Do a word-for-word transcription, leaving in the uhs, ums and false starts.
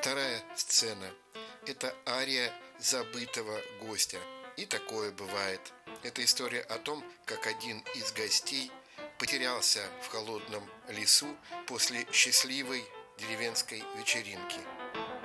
Вторая сцена – это ария забытого гостя. И такое бывает. Это история о том, как один из гостей потерялся в холодном лесу после счастливой деревенской вечеринки.